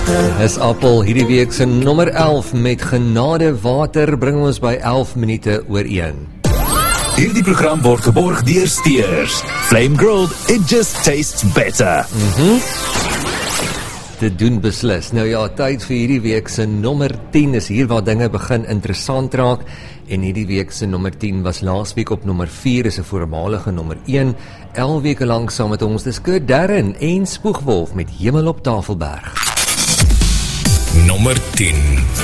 Is Appel hierdie week se nommer 11 met genade water bring ons by 11 minute oor 1. Hierdie program word geborg deur Steers. Flame Grilled, it just tastes better. Te doen beslis. Nou ja, tyd vir hierdie week se nommer 10 is hier waar dinge begin interessant raak. En hierdie week se nommer 10 was laasweek op nommer 4, is 'n voormalige nommer 1. 11 weke lank saam met ons, dis Kurt Darren en Spoegwolf met Hemel op Tafelberg. Nommer 10.